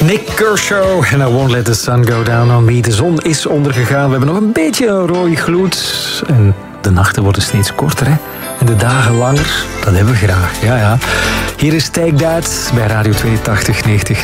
Nick Kershaw en I Won't Let the Sun Go Down on Me. De zon is ondergegaan. We hebben nog een beetje een rode gloed. En de nachten worden steeds korter, hè? En de dagen langer. Dat hebben we graag, ja. Hier is Take That bij Radio 82 90